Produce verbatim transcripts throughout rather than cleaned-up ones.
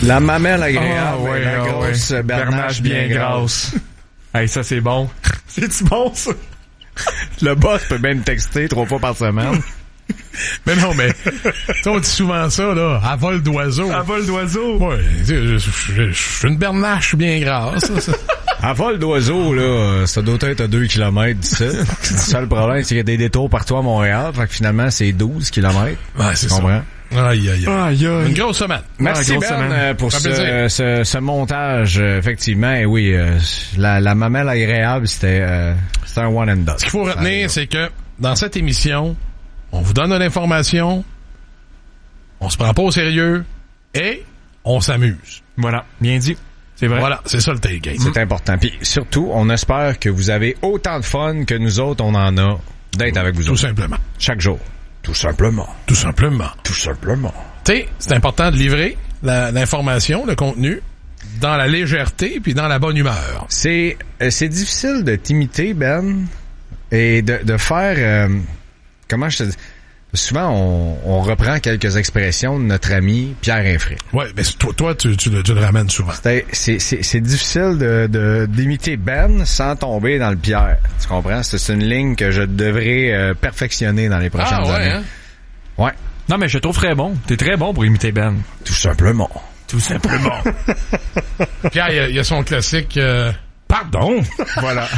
La mamelle agréable, oh, ouais, la oh, grosse ouais. bernache, bernache bien, bien grasse. Hey, ça c'est bon. C'est-tu bon, ça? Le boss peut même texter trois fois par semaine. Mais non, mais, tu sais, on dit souvent ça, là, à vol d'oiseau. À vol d'oiseau? Ouais, je suis une bernache bien grasse, ça. À vol d'oiseau, là, ça doit être à deux kilomètres d'ici. Le seul problème, c'est qu'il y a des détours partout à Montréal. Fait que finalement, c'est douze kilomètres. Ouais, c'est ça. Comprends? Aïe, aïe, aïe. Aïe, aïe. Une grosse semaine. Merci, ouais, Ben, semaine. euh, pour Ça ce, fait ce, ce montage. Euh, effectivement, et oui, euh, la, la mamelle agréable, c'était, euh, c'était un one and done. Ce qu'il faut retenir, c'est que, dans cette émission, on vous donne de l'information, on se prend pas au sérieux, et on s'amuse. Voilà, bien dit. C'est vrai. Voilà, c'est ça le tailgate. C'est important. Puis surtout, on espère que vous avez autant de fun que nous autres, on en a d'être avec vous Tout autres. simplement. Chaque jour. Tout simplement. Tout simplement. Tout simplement. Tu sais, c'est important de livrer la, l'information, le contenu, dans la légèreté puis dans la bonne humeur. C'est euh, c'est difficile de t'imiter, Ben, et de, de faire... Euh, comment je te dis... Souvent, on, on reprend quelques expressions de notre ami Pierre Infray. Ouais, mais toi, toi tu, tu, le, tu le ramènes souvent. C'est, c'est, c'est, c'est difficile de, de, d'imiter Ben sans tomber dans le Pierre. Tu comprends? C'est, c'est une ligne que je devrais euh, perfectionner dans les prochaines Ah ouais, années. hein? Ouais. Non, mais je te trouve très bon. T'es très bon pour imiter Ben. Tout simplement. Tout simplement. Pierre, il y a, il y a son classique... Euh, pardon! Voilà.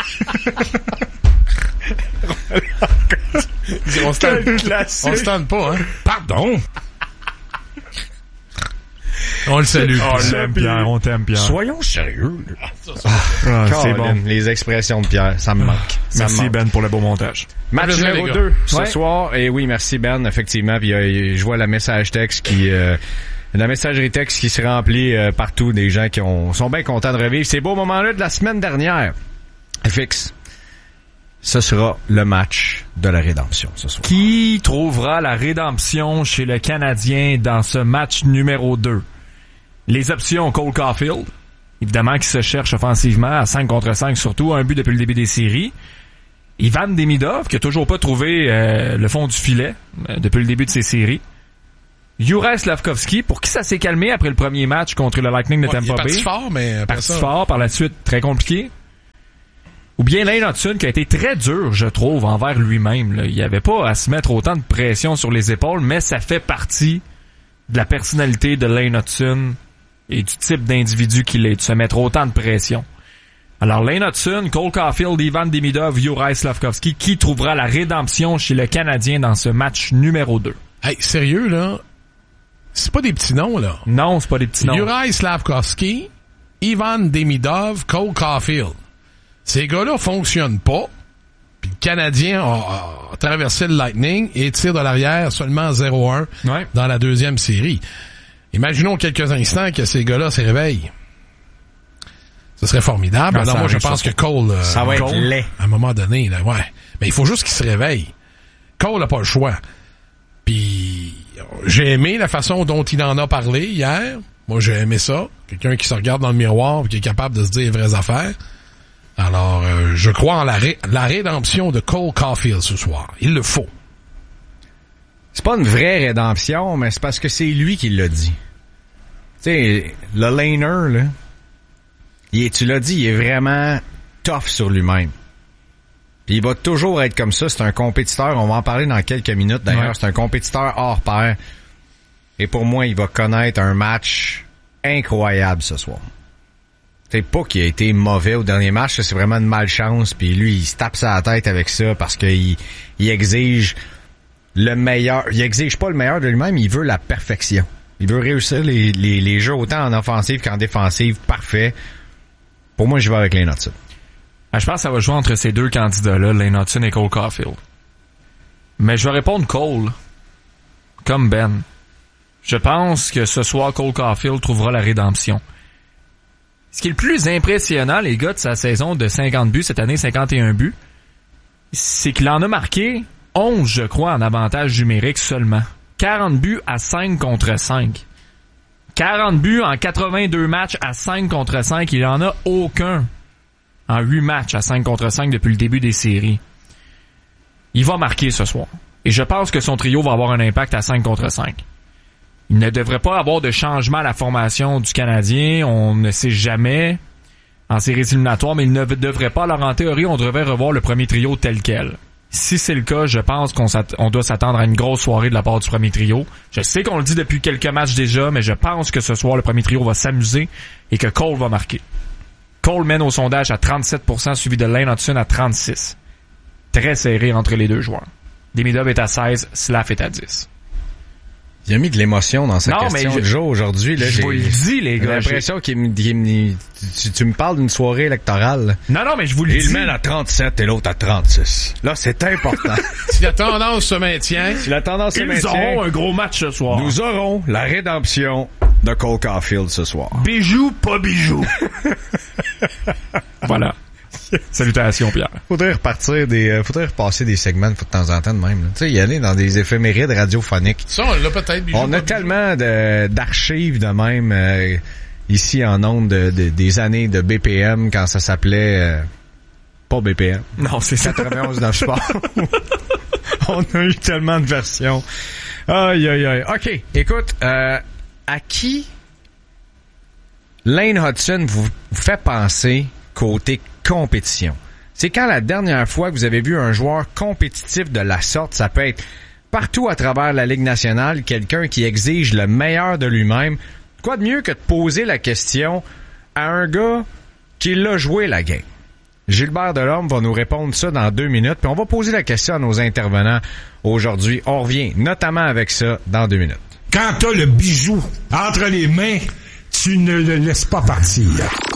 on se tente, on se tente pas, hein? Pardon! On le salue. On t'aime, Pierre. On t'aime, Pierre. Soyons sérieux. Ah, c'est Colin, bon. Les expressions de Pierre, ça me manque. Ça Merci, me manque. Ben, pour le beau montage. Match Plaisir, numéro les deux gars. ce Ouais. soir. Et oui, merci Ben, effectivement. Puis euh, je vois la message texte qui... Euh, la messagerie texte qui se remplit euh, partout, des gens qui ont, sont bien contents de revivre ces beaux moments-là de la semaine dernière. F X, ce sera le match de la rédemption ce soir. Qui trouvera la rédemption chez le Canadien dans ce match numéro deux? Les options, Cole Caulfield, évidemment, qui se cherche offensivement à cinq contre cinq, surtout un but depuis le début des séries. Ivan Demidov, qui a toujours pas trouvé euh, le fond du filet euh, depuis le début de ses séries. Juraj Slafkovský, pour qui ça s'est calmé après le premier match contre le Lightning de Ouais, il est Tampa Bay. parti fort, mais après Parti ça... fort, par la suite, très compliqué. Ou bien Lane Hutson, qui a été très dur, je trouve, envers lui-même. Là. Il n'y avait pas à se mettre autant de pression sur les épaules, mais ça fait partie de la personnalité de Lane Hutson et du type d'individu qu'il est, de se mettre autant de pression. Alors, Lane Hutson, Cole Caulfield, Ivan Demidov, Juraj Slafkovský, qui trouvera la rédemption chez le Canadien dans ce match numéro deux? Hey, sérieux, là? C'est pas des petits noms, là. Non, c'est pas des petits noms. Juraj Slafkovský, Ivan Demidov, Cole Caulfield. Ces gars-là fonctionnent pas. Puis le Canadien a, a traversé le Lightning et tire de l'arrière seulement zéro un Ouais. dans la deuxième série. Imaginons quelques instants que ces gars-là se réveillent. Ce serait formidable. Ah, Alors ça moi, je arrive, pense ça. que Cole... euh, Ça va être Cole, laid. à un moment donné, là, ouais. Mais il faut juste qu'il se réveille. Cole n'a pas le choix. Puis j'ai aimé la façon dont il en a parlé hier. Moi, j'ai aimé ça. Quelqu'un qui se regarde dans le miroir et qui est capable de se dire les vraies affaires. Alors, euh, je crois en la, ré- la rédemption de Cole Caulfield ce soir. Il le faut. C'est pas une vraie rédemption, mais c'est parce que c'est lui qui l'a dit. Tu sais, le laner, là, il est, tu l'as dit, il est vraiment tough sur lui-même. Puis il va toujours être comme ça. C'est un compétiteur. On va en parler dans quelques minutes, d'ailleurs. Ouais. C'est un compétiteur hors pair. Et pour moi, il va connaître un match incroyable ce soir. C'est pas qu'il a été mauvais au dernier match. C'est vraiment une malchance. Puis lui, il se tape sa tête avec ça parce qu'il il exige le meilleur. Il exige pas le meilleur de lui-même. Il veut la perfection. Il veut réussir les, les, les jeux autant en offensive qu'en défensive. Parfait. Pour moi, je vais avec Lane Hutson. Ah, je pense que ça va jouer entre ces deux candidats-là, Lane Hutson et Cole Caulfield. Mais je vais répondre Cole, comme Ben. Je pense que ce soir, Cole Caulfield trouvera la rédemption. Ce qui est le plus impressionnant, les gars, de sa saison de cinquante buts, cette année cinquante et un buts, c'est qu'il en a marqué onze, je crois, en avantage numérique seulement. quarante buts à cinq contre cinq. quarante buts en quatre-vingt-deux matchs à cinq contre cinq. Il en a aucun en huit matchs à cinq contre cinq depuis le début des séries. Il va marquer ce soir. Et je pense que son trio va avoir un impact à cinq contre cinq. Il ne devrait pas avoir de changement à la formation du Canadien. On ne sait jamais en séries éliminatoires, mais il ne devrait pas. Alors, en théorie, on devrait revoir le premier trio tel quel. Si c'est le cas, je pense qu'on on doit s'attendre à une grosse soirée de la part du premier trio. Je sais qu'on le dit depuis quelques matchs déjà, mais je pense que ce soir, le premier trio va s'amuser et que Cole va marquer. Cole mène au sondage à trente-sept pour cent, suivi de Lane Hutson à trente-six. Très serré entre les deux joueurs. Demidov est à seize, Slav est à dix. Il a mis de l'émotion dans sa non, question mais je, de jour aujourd'hui. Là, je j'ai, vous le dis, les gars. J'ai l'impression qu'il me, qu'il me, tu, tu me parles d'une soirée électorale. Non, non, mais je vous le dis. Il mène à trente-sept et l'autre à trente-six. Là, c'est important. Si la tendance se maintient... Si la tendance se Ils maintient... auront un gros match ce soir. Nous aurons la rédemption de Cole Caulfield ce soir. Bijou, pas bijou. Voilà. Salutations, Pierre. Faudrait repartir des, euh, faudrait repasser des segments de temps en temps de même. Tu sais, y aller dans des éphémérides radiophoniques. Ça, on l'a peut-être. Bijou, on a bijou. tellement de, d'archives de même euh, ici en ondes de, de, des années de B P M quand ça s'appelait euh, pas B P M. Non, c'est ça. quatre-vingt-onze neuf Sport. On a eu tellement de versions. Aïe, aïe, aïe. OK, écoute, euh, à qui Lane Hutson vous, vous fait penser côté compétition? C'est quand la dernière fois que vous avez vu un joueur compétitif de la sorte, ça peut être partout à travers la Ligue nationale, quelqu'un qui exige le meilleur de lui-même. Quoi de mieux que de poser la question à un gars qui l'a joué la game? Gilbert Delorme va nous répondre ça dans deux minutes, puis on va poser la question à nos intervenants aujourd'hui. On revient notamment avec ça dans deux minutes. Quand t'as le bijou entre les mains, tu ne le laisses pas partir.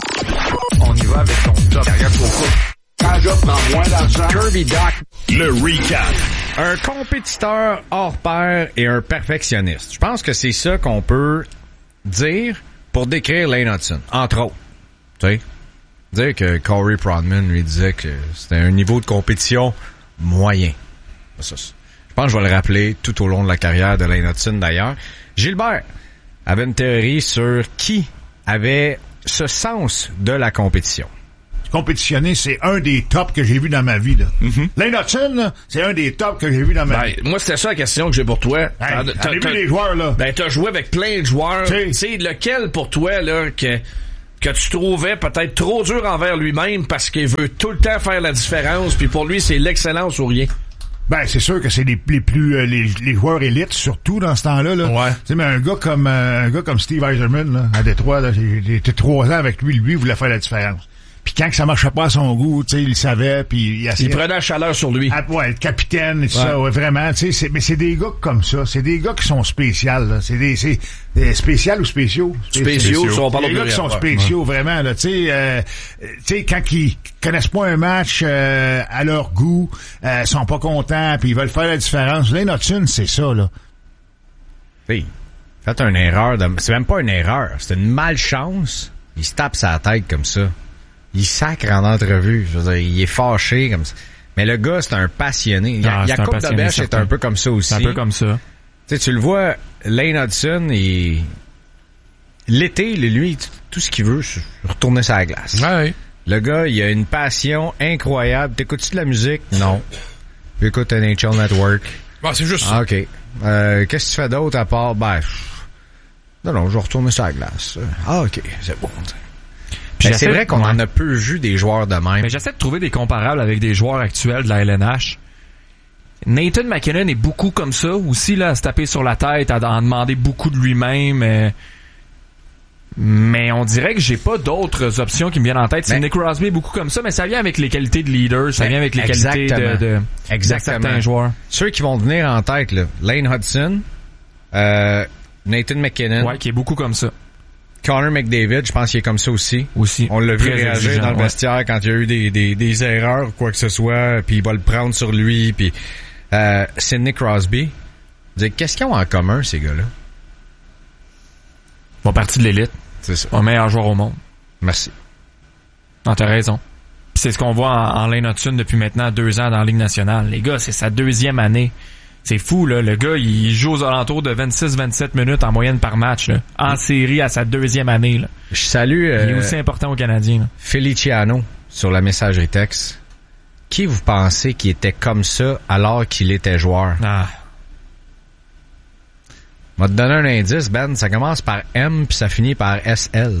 On y va avec ton top. Quand je prends moins d'argent, Kirby Doc, Le recap. un compétiteur hors pair et un perfectionniste. Je pense que c'est ça qu'on peut dire pour décrire Lane Hutson, entre autres. Tu sais, dire que Corey Prodman lui disait que c'était un niveau de compétition moyen. Ça, je pense que je vais le rappeler tout au long de la carrière de Lane Hutson d'ailleurs. Gilbert avait une théorie sur qui avait ce sens de la compétition. compétitionner, c'est un des tops que j'ai vu dans ma vie, là. Mm-hmm. Lane Hutson, là, c'est un des tops que j'ai vu dans ma ben, vie. Moi, c'était ça la question que j'ai pour toi. Hey, t'as, t'as, t'as, vu t'as, les joueurs, là? Ben, t'as joué avec plein de joueurs. Tu sais, lequel pour toi, là, que, que tu trouvais peut-être trop dur envers lui-même parce qu'il veut tout le temps faire la différence, puis pour lui, c'est l'excellence ou rien? Ben, c'est sûr que c'est les, les plus euh, les, les joueurs élites, surtout dans ce temps-là. Là. Ouais. Tu sais, mais un gars comme euh, un gars comme Steve Yzerman, là, à Détroit, là, j'ai, j'ai été trois ans avec lui, lui, il voulait faire la différence. Puis quand que ça marchait pas à son goût, tu sais, il le savait, puis il essayait... Il prenait la chaleur sur lui. Ah, ouais, le capitaine et tout ouais. ça, ouais, vraiment, tu sais, c'est, mais c'est des gars comme ça, c'est des gars qui sont spéciaux, là, c'est des, c'est, des spéciaux ou spéciaux? Spéciaux, spéciaux. on parle des gars qui sont ouais. spéciaux, ouais. vraiment, là, tu sais, euh, tu sais, quand ils connaissent pas un match euh, à leur goût, euh, sont pas contents, puis ils veulent faire la différence. Lane Hutson, c'est ça, là. Hey, faites une erreur, de... c'est même pas une erreur, c'est une malchance. Il se tape sa tête comme ça. Il sacre en entrevue. Je veux dire, il est fâché comme ça. Mais le gars, c'est un passionné. Il y a, il y a Coupe de Bêche, c'est un peu comme ça aussi. C'est un peu comme ça. Tu sais, tu le vois, Lane Hutson, il... l'été, lui, tout ce qu'il veut, c'est retourner sur la glace. Ouais. Le gars, il a une passion incroyable. T'écoutes-tu de la musique? Non. J'écoute un N H L Network. Bon, c'est juste ça. Ah, OK. Euh, qu'est-ce que tu fais d'autre à part? Ben, non, non, je vais retourner sur la glace. Ah, OK, c'est bon. Mais c'est vrai qu'on ouais. en a peu vu des joueurs de même. Mais j'essaie de trouver des comparables avec des joueurs actuels de la L N H. Nathan McKinnon est beaucoup comme ça aussi, là, à se taper sur la tête, à en demander beaucoup de lui-même. Euh, mais on dirait que j'ai pas d'autres options qui me viennent en tête. C'est mais, Nick Crosby beaucoup comme ça, mais ça vient avec les qualités de leader, ça vient avec les qualités de, de, de certains joueurs. Ceux qui vont venir en tête, là, Lane Hutson, euh, Nathan McKinnon. Ouais, qui est beaucoup comme ça. Connor McDavid, je pense qu'il est comme ça aussi. Aussi. On l'a vu réagir dans le vestiaire ouais. quand il y a eu des, des, des erreurs ou quoi que ce soit, puis il va le prendre sur lui. Puis euh, Sidney Crosby. Qu'est-ce qu'ils ont en commun, ces gars-là? Ils font partie de l'élite. C'est ça. Un meilleur joueur au monde. Merci. Non, t'as raison. Puis c'est ce qu'on voit en, en Lane Hutson depuis maintenant deux ans dans la Ligue nationale. Les gars, c'est sa deuxième année. C'est fou, là. Le gars, il joue aux alentours de vingt-six vingt-sept minutes en moyenne par match, là. En série à sa deuxième année, là. Je salue... Euh, il est aussi important aux Canadiens, là. Feliciano, sur la messagerie texte. Qui vous pensez qui était comme ça alors qu'il était joueur? Ah. Je vais te donner un indice, Ben. Ça commence par M puis ça finit par S L.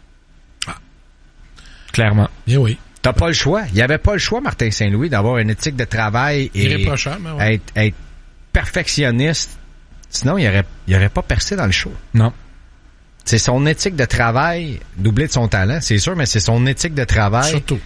Ah. Clairement. Bien oui. T'as pas le choix. Il y avait pas le choix, Martin Saint-Louis, d'avoir une éthique de travail et Irréprochable, ouais. être, être perfectionniste. Sinon, il aurait, il aurait pas percé dans le show. Non. C'est son éthique de travail, doublé de son talent, c'est sûr, mais c'est son éthique de travail. Surtout.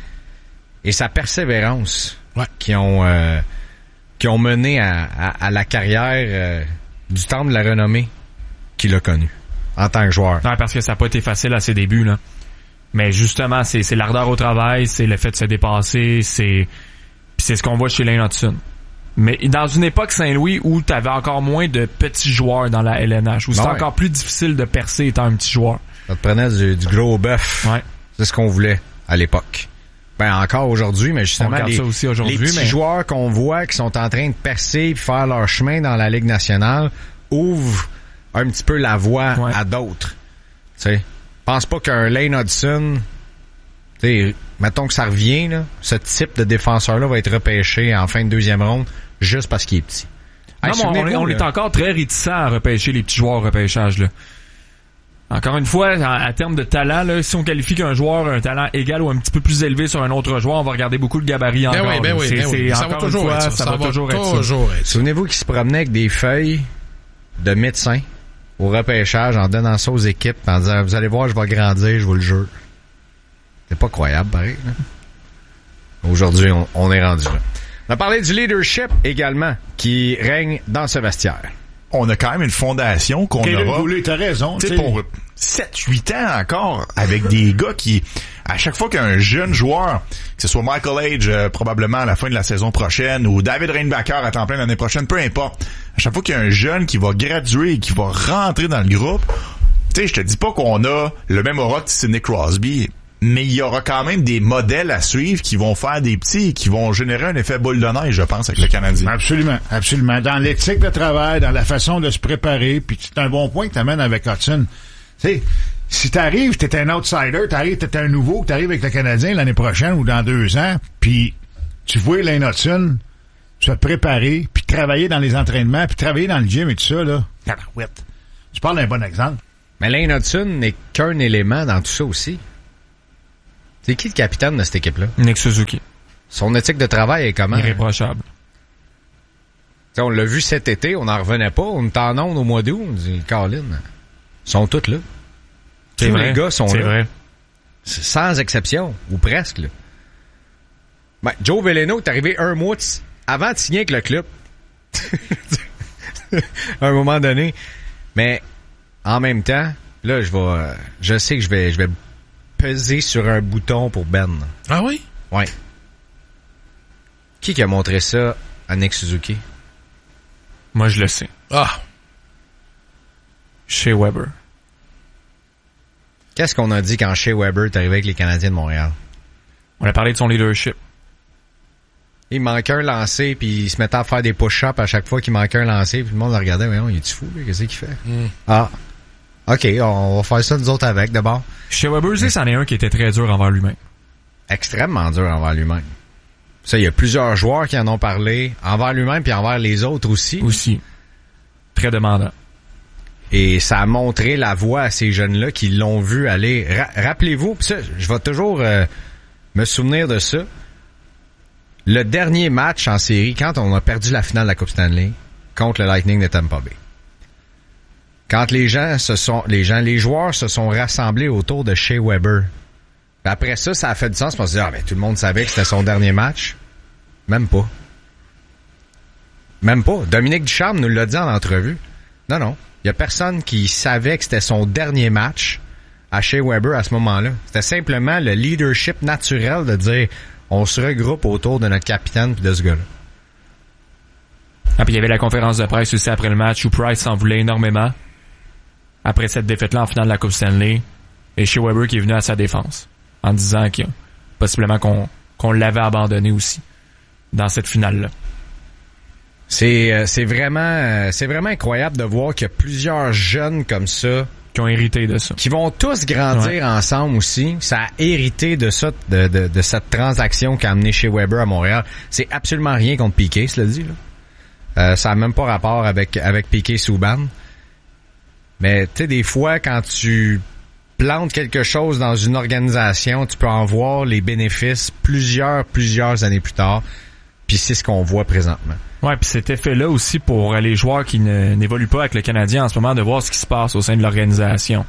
Et sa persévérance. Ouais. Qui ont, euh, qui ont mené à, à, à la carrière euh, du temple de la renommée qu'il a connu en tant que joueur. Non, parce que ça n'a pas été facile à ses débuts, là. Mais justement, c'est, c'est l'ardeur au travail, c'est le fait de se dépasser, c'est, puis c'est ce qu'on voit chez Lane Hutson. Mais dans une époque Saint-Louis où t'avais encore moins de petits joueurs dans la L N H, où c'était ouais. encore plus difficile de percer étant un petit joueur. Ça te prenait du, du gros bœuf. Ouais. C'est ce qu'on voulait à l'époque. Ben encore aujourd'hui, mais justement On les, ça aussi aujourd'hui, les petits mais... joueurs qu'on voit qui sont en train de percer et faire leur chemin dans la Ligue nationale ouvrent un petit peu la voie ouais. à d'autres. Tu sais, pense pas qu'un Lane Hutson, tu sais, mettons que ça revient là, ce type de défenseur-là va être repêché en fin de deuxième ronde juste parce qu'il est petit. Non, Hey, mais on, est, on est encore très réticents à repêcher les petits joueurs au repêchage, là. Encore une fois, à, à terme de talent, là, si on qualifie qu'un joueur a un talent égal ou un petit peu plus élevé sur un autre joueur, on va regarder beaucoup le gabarit encore. Ben oui, ben oui, c'est, ben oui. c'est, Ça va encore toujours une fois, être ça. ça, Ça va va toujours être toujours ça. être ça. Souvenez-vous qu'il se promenait avec des feuilles de médecins au repêchage en donnant ça aux équipes en disant vous allez voir, je vais grandir, je vous le jure. C'est pas croyable, pareil. Là. Aujourd'hui, on, on est rendu là. On a parlé du leadership également qui règne dans ce vestiaire. On a quand même une fondation qu'on Kélen aura. Goulet, t'as raison. Tu sais, t'sais. pour sept huit ans encore, avec des gars qui, à chaque fois qu'un jeune joueur, que ce soit Michael Age euh, probablement à la fin de la saison prochaine, ou David Reinbacker à temps plein l'année prochaine, peu importe, à chaque fois qu'il y a un jeune qui va graduer et qui va rentrer dans le groupe, tu sais, je te dis pas qu'on a le même aura que Sidney Crosby, mais il y aura quand même des modèles à suivre qui vont faire des petits et qui vont générer un effet boule de neige, je pense, avec le Canadien. Absolument, absolument. Dans l'éthique de travail, dans la façon de se préparer, puis c'est un bon point que t'amènes avec Hudson. Tu sais, si t'arrives, t'es un outsider, t'arrives, t'es un nouveau, t'arrives avec le Canadien l'année prochaine ou dans deux ans, puis tu vois Lane Hutson se préparer, puis travailler dans les entraînements, puis travailler dans le gym et tout ça, là. Tu parles d'un bon exemple. Mais Lane Hutson n'est qu'un élément dans tout ça aussi. C'est qui le capitaine de cette équipe-là? Nick Suzuki. Son éthique de travail est comment? Irréprochable. T'sais, on l'a vu cet été, on n'en revenait pas. On était en onde au mois d'août. On dit, Colin, ils sont tous là. C'est Tous vrai. les gars sont C'est là. vrai. Sans exception, ou presque. Là. Ben, Joe Veleno est arrivé un mois t- avant de signer avec le club. À un moment donné. Mais en même temps, là, je vais, euh, je sais que je vais, je vais peser sur un bouton pour Ben. Ah oui? Ouais. Qui qui a montré ça à Nick Suzuki? Moi, je le sais. Ah! Shea Weber. Qu'est-ce qu'on a dit quand Shea Weber est arrivé avec les Canadiens de Montréal? On a parlé de son leadership. Il manquait un lancer, puis il se mettait à faire des push-ups à chaque fois qu'il manquait un lancer, puis le monde le regardait, voyons, il est-tu fou, là? Qu'est-ce qu'il fait? Mm. Ah. OK, on va faire ça nous autres avec, d'abord. Shea Weber, c'est c'en est un qui était très dur envers lui-même. Extrêmement dur envers lui-même. Ça, il y a plusieurs joueurs qui en ont parlé, envers lui-même, puis envers les autres aussi. Aussi. Très demandant. Et ça a montré la voie à ces jeunes-là qui l'ont vu aller. Ra- rappelez-vous, pis ça, je vais toujours euh, me souvenir de ça. Le dernier match en série, quand on a perdu la finale de la Coupe Stanley contre le Lightning de Tampa Bay. Quand les gens se sont, les gens, les joueurs se sont rassemblés autour de Shea Weber. Puis après ça, ça a fait du sens. On se dit, ah ben tout le monde savait que c'était son dernier match. Même pas. Même pas. Dominique Ducharme nous l'a dit en entrevue. Non, non. Il y a personne qui savait que c'était son dernier match à Shea Weber à ce moment-là. C'était simplement le leadership naturel de dire on se regroupe autour de notre capitaine puis de ce gars-là. Ah, puis il y avait la conférence de presse aussi après le match où Price s'en voulait énormément. Après cette défaite-là en finale de la Coupe Stanley. Et Shea Weber qui est venu à sa défense. En disant que possiblement qu'on, qu'on l'avait abandonné aussi. Dans cette finale-là. C'est, euh, c'est vraiment, euh, c'est vraiment incroyable de voir qu'il y a plusieurs jeunes comme ça qui ont hérité de ça. Qui vont tous grandir ouais. ensemble aussi. Ça a hérité de ça, de, de, de cette transaction qu'a amené Shea Weber à Montréal. C'est absolument rien contre Piquet, cela dit, là. Euh, ça n'a même pas rapport avec, avec Piquet Souban. Mais, tu sais, des fois, quand tu plantes quelque chose dans une organisation, tu peux en voir les bénéfices plusieurs, plusieurs années plus tard. Puis c'est ce qu'on voit présentement. Ouais, puis cet effet-là aussi pour les joueurs qui ne, n'évoluent pas avec le Canadien en ce moment, de voir ce qui se passe au sein de l'organisation.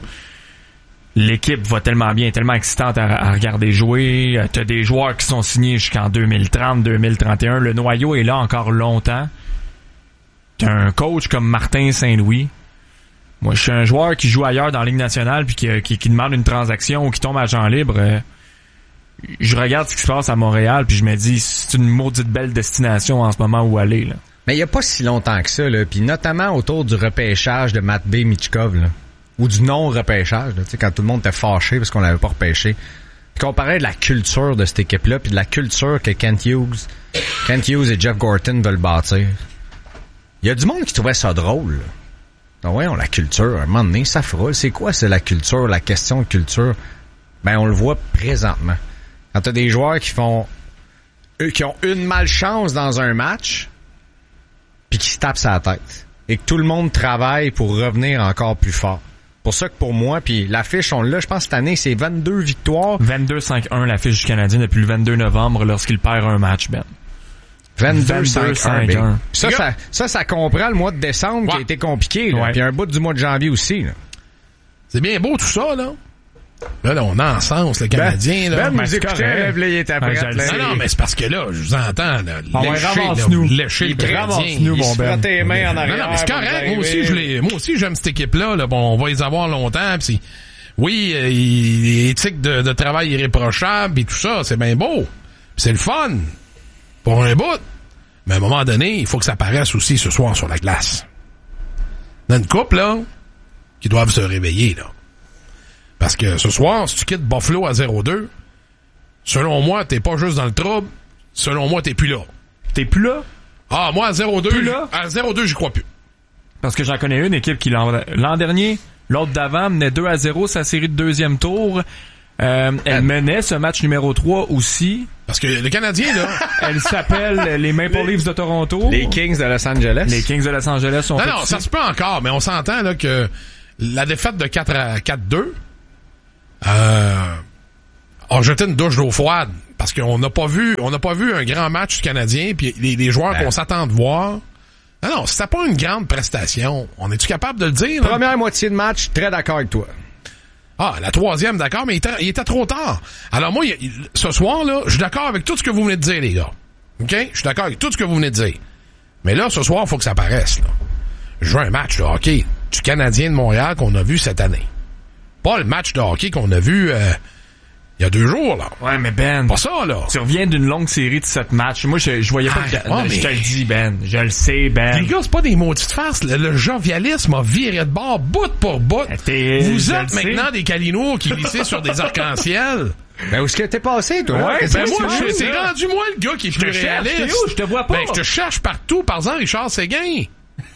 L'équipe va tellement bien, tellement excitante à, à regarder jouer. T'as des joueurs qui sont signés jusqu'en deux mille trente, deux mille trente et un. Le noyau est là encore longtemps. T'as un coach comme Martin Saint-Louis. Moi, je suis un joueur qui joue ailleurs dans la Ligue nationale puis qui, qui, qui demande une transaction ou qui tombe à agent libre. Euh, je regarde ce qui se passe à Montréal puis je me dis, c'est une maudite belle destination en ce moment où aller, là. Mais il y a pas si longtemps que ça, là. Puis notamment autour du repêchage de Matvei Michkov, là. Ou du non-repêchage, tu sais, quand tout le monde était fâché parce qu'on l'avait pas repêché. Puis qu'on parlait de la culture de cette équipe-là, puis de la culture que Kent Hughes, Kent Hughes et Jeff Gorton veulent bâtir. Il y a du monde qui trouvait ça drôle, là. Donc, voyons, la culture, à un moment donné, ça fera. C'est quoi, c'est la culture, la question de culture? Ben, on le voit présentement. Quand t'as des joueurs qui font, eux, qui ont une malchance dans un match, puis qui se tapent sa tête. Et que tout le monde travaille pour revenir encore plus fort. Pour ça que pour moi, puis l'affiche, on l'a, je pense, cette année, c'est vingt-deux victoires. vingt-deux cinq un l'affiche du Canadien depuis le vingt-deux novembre lorsqu'il perd un match, Ben. vingt-deux cinq un. Ça, Yep. ça, ça, ça comprend le mois de décembre Ouais. qui a été compliqué, là. Ouais. Puis un bout du mois de janvier aussi, là. C'est bien beau tout ça, là. Là, là on a en sens, le Canadien, là. Ben, Ben, nous c'est écoutait, correct. là, il était Ben, prêt, je le là. sais. Non, non, mais c'est parce que là, je vous entends, là. Ah ouais, lécher, ramasse-nous. là, lécher le Il Canadien. ramasse-nous, Il mon se Ben. frottait les mains en Non, arrière. non, mais c'est pour correct. nous Moi aussi, arriver. je l'ai, moi aussi, j'aime cette équipe-là, là. Bon, on va les avoir longtemps, pis c'est, oui, euh, il- éthique de, de travail irréprochable et tout ça, c'est bien beau. Pis c'est le fun. Pour un bout. Mais à un moment donné, il faut que ça paraisse aussi ce soir sur la glace. Dans une couple, là, qui doivent se réveiller, là. Parce que ce soir, si tu quittes Buffalo à zéro deux, selon moi, t'es pas juste dans le trouble. Selon moi, t'es plus là. T'es plus là? Ah, moi, à zéro deux, Plus là? à zéro deux, j'y crois plus. Parce que j'en connais une équipe qui l'an, l'an dernier, l'autre d'avant menait deux à zéro sa série de deuxième tour. Euh, elle menait ce match numéro trois aussi. Parce que le Canadien, là... Elle s'appelle les Maple Leafs de Toronto. Les Kings de Los Angeles. Les Kings de Los Angeles sont Non, faits non, ici. ça se peut encore, mais on s'entend là que la défaite de quatre à quatre deux euh, a jeté une douche d'eau froide. Parce qu'on n'a pas vu on n'a pas vu un grand match du Canadien, puis les, les joueurs Ben. qu'on s'attend de voir. Non, non, c'était pas une grande prestation. On est-tu capable de le dire? là? Première moitié de match, très d'accord avec toi. Ah, la troisième, d'accord, mais il était, il était trop tard. Alors moi, il- il- ce soir, là, je suis d'accord avec tout ce que vous venez de dire, les gars. OK? Je suis d'accord avec tout ce que vous venez de dire. Mais là, ce soir, il faut que ça paraisse, là. Je joue un match de hockey du Canadien de Montréal qu'on a vu cette année. Pas le match de hockey qu'on a vu euh, il y a deux jours, là. Ouais, mais Ben, Pas ça, là. tu reviens d'une longue série de sept matchs. Moi, je, je voyais pas... Ah, que- ouais, je mais- te le dis, Ben. Je le sais, Ben. Les gars, c'est pas des maudites farces. Le, le jovialisme a viré de bord, bout pour bout. T'es- Vous je êtes le sais. maintenant des calinours qui glissaient sur des arcs-en-ciel. Ben, où est-ce que t'es passé, toi? Ouais, Qu'est-ce Ben que moi, tu je- veux, c'est là? rendu moi le gars qui est Je te plus cherche, réaliste. t'es où? Je te vois pas. Ben, je te cherche partout. Par exemple, Richard Séguin.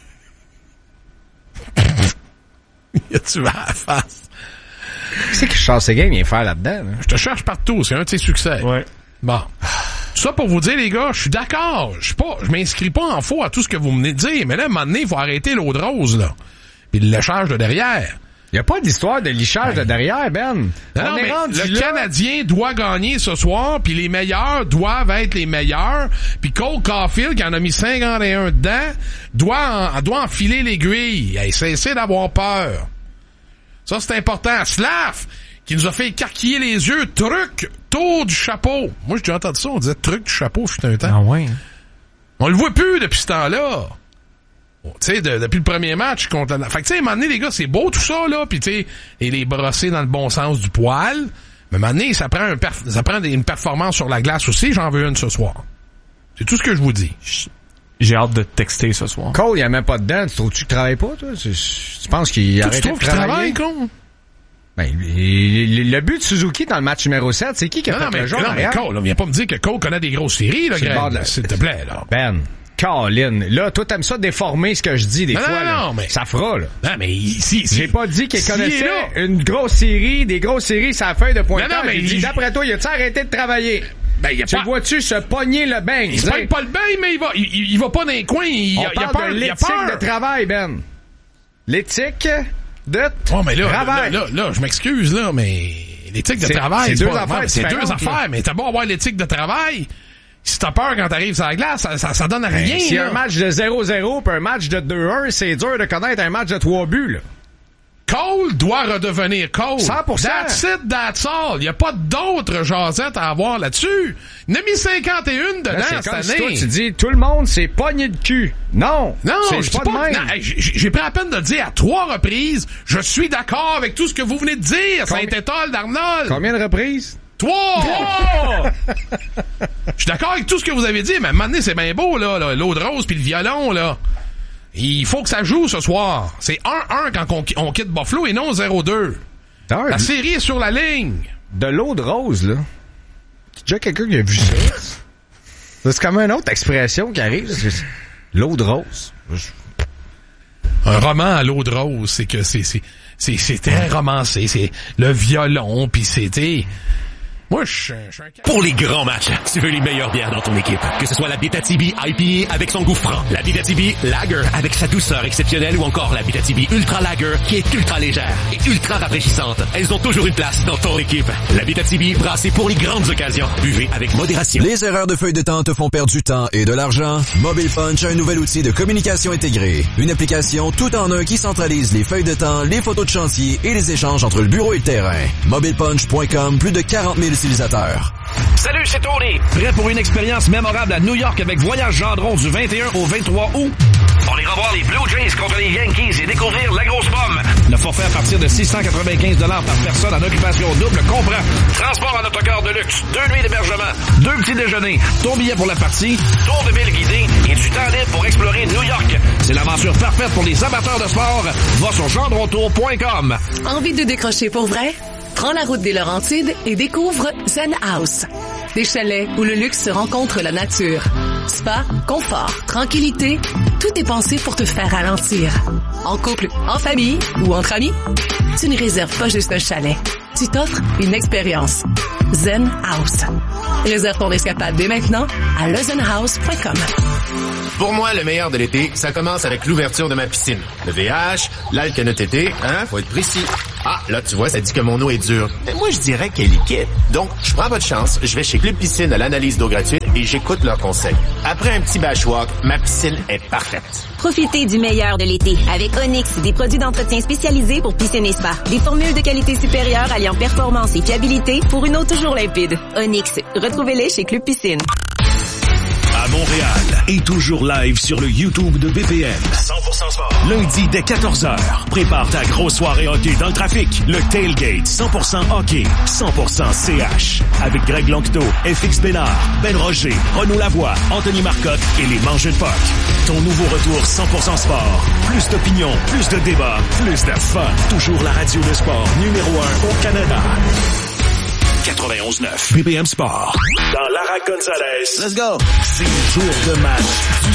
Y a-tu à la face? C'est que Charles Seguin vient faire là-dedans, là. Je te cherche partout. C'est un de ses succès. Ouais. Bon. Tout ça pour vous dire, les gars, je suis d'accord. Je suis pas, je m'inscris pas en faux à tout ce que vous venez de dire. Mais là, à un moment donné, il faut arrêter l'eau de rose, là. Puis le léchage de derrière. Il y a pas d'histoire de lichage de derrière, Ben. Non, On non, est mais rendu le là. Canadien doit gagner ce soir, puis les meilleurs doivent être les meilleurs. Puis Cole Caulfield, qui en a mis cinquante et un dedans, doit, en, doit enfiler l'aiguille. Hey, cessez d'avoir peur. Ça, c'est important. Slav, qui nous a fait écarquiller les yeux, truc, tour du chapeau. Moi, j'ai déjà entendu ça, on disait truc du chapeau, fut un temps. Ah ouais. On le voit plus depuis ce temps-là. Bon, tu sais, de- depuis le premier match contre la... Fait que, tu sais, à un moment donné, les gars, c'est beau tout ça, là, pis tu sais, et les brosser dans le bon sens du poil. Mais à un moment donné, ça prend, un perf- ça prend des- une performance sur la glace aussi. J'en veux une ce soir. C'est tout ce que je vous dis. J'ai hâte de te texter ce soir. Cole, il y a même pas dedans. Tu trouves-tu qu'il travaille pas, toi? Tu, tu penses qu'il Toi, arrête tu de trouves qu'il travailler? travaille, con? Ben, il- le but de Suzuki dans le match numéro sept, c'est qui qui a Non, fait non, mais, le jeu en non, mais arrière? Cole, là, viens pas me dire que Cole connaît des grosses séries, là, Sur le Greg, bord de la- s'il te plaît, là. Ben, Colin, là, toi, t'aimes ça déformer ce que je dis des Non, fois, non, là. non, mais- Ça fera, là. Non, mais ici, ici. J'ai pas dit qu'il S'il connaissait est là. une grosse série, des grosses séries sur la feuille de pointage. Non, non, mais J'ai dit, il- d'après toi, il a-tu arrêté de travailler? Ben, il y a Tu pas... le vois-tu se pogner le bang? Il se pogne pas le bain, mais il va, il, il- il va pas dans les coins, il, On il a, il a parle peur, de il a l'éthique peur. de travail, Ben. L'éthique, de Oh, mais là, travail. là, là, là, je m'excuse, là, mais l'éthique de C'est- travail, c'est deux pas- affaires ouais, c'est deux différentes, affaires, là. mais t'as beau avoir l'éthique de travail, si t'as peur quand t'arrives sur la glace, ça, ça, ça donne à rien. Ben, S'il y a là. un match de zéro zéro puis un match de deux un, c'est dur de connaître un match de trois buts, là. Cole doit redevenir Cole. cent pour cent. That's it, that's all. Il n'y a pas d'autres jasettes à avoir là-dessus. Il en a mis cinquante et un dedans Là, c'est cette comme si année. toi, tu dis, tout le monde s'est pogné de cul. Non. Non, c'est je pas dis de même. non, hey, j'ai j'ai pris la peine de le dire à trois reprises. Je suis d'accord avec tout ce que vous venez de dire, Combien- Saint-Étoile d'Arnold. Combien de reprises? Trois! Je suis d'accord avec tout ce que vous avez dit, mais à un moment donné, c'est bien beau, là, là, l'eau de rose puis le violon, là. Il faut que ça joue ce soir. C'est un un quand on, on quitte Buffalo et non zéro deux. D'ailleurs, La série est sur la ligne. de l'eau de rose, là. C'est déjà quelqu'un qui a vu ça? Ça, c'est comme une autre expression qui arrive. C'est- L'eau de rose. Un roman à l'eau de rose, c'est que c'est c'est c'est c'est très romancé, c'est le violon puis c'était moi je suis un- je suis un Pour les grands matchs, tu veux les meilleures bières dans ton équipe. Que ce soit la Abitibi I P A avec son goût franc, la Abitibi Lager avec sa douceur exceptionnelle ou encore la Abitibi Ultra Lager qui est ultra légère et ultra rafraîchissante. Elles ont toujours une place dans ton équipe. La Abitibi brassée pour les grandes occasions. Buvez avec modération. Les erreurs de feuilles de temps te font perdre du temps et de l'argent? Mobile Punch a un nouvel outil de communication intégrée. Une application tout en un qui centralise les feuilles de temps, les photos de chantier et les échanges entre le bureau et le terrain. mobile punch point com, plus de quarante mille utilisateurs. Salut, c'est Tony. Prêt pour une expérience mémorable à New York avec Voyage Gendron du vingt et un au vingt-trois août? On ira voir les Blue Jays contre les Yankees et découvrir la grosse pomme. Le forfait à partir de six cent quatre-vingt-quinze dollars par personne en occupation double comprend transport en autocar de luxe, deux nuits d'hébergement, deux petits déjeuners, ton billet pour la partie, tour de ville guidé et du temps libre pour explorer New York. C'est l'aventure parfaite pour les amateurs de sport. Va sur gendrontour point com. Envie de décrocher pour vrai? Prends la route des Laurentides et découvre Zen House. Des chalets où le luxe se rencontre la nature. Spa, confort, tranquillité, tout est pensé pour te faire ralentir. En couple, en famille ou entre amis, tu ne réserves pas juste un chalet. Tu t'offres une expérience. Zen House. Réserve ton escapade dès maintenant à le zen house point com. Pour moi, le meilleur de l'été, ça commence avec l'ouverture de ma piscine. Le V H, l'alcanotété, hein, faut être précis. Ah, là, tu vois, ça dit que mon eau est dure. Mais moi, je dirais qu'elle est liquide. Donc, je prends votre chance, je vais chez Club Piscine à l'analyse d'eau gratuite et j'écoute leurs conseils. Après un petit bashwalk, ma piscine est parfaite. Profitez du meilleur de l'été avec Onyx, des produits d'entretien spécialisés pour piscine et spa. Des formules de qualité supérieure alliant performance et fiabilité pour une eau toujours limpide. Onyx, retrouvez-les chez Club Piscine. À Montréal et toujours live sur le YouTube de B P M. cent pour cent sport. Lundi dès quatorze heures. Prépare ta grosse soirée hockey dans le trafic. Le Tailgate cent pour cent hockey, cent pour cent C H. Avec Greg Lanctot, F X Bénard, Ben Roger, Renaud Lavoie, Anthony Marcotte et les Mangeux de Puck. Ton nouveau retour cent pour cent sport. Plus d'opinion, plus de débats, plus de fun. Toujours la radio de sport numéro un au Canada. quatre-vingt-onze neuf B P M Sport. Dans Lara Gonzalez. Let's go. C'est le jour de match du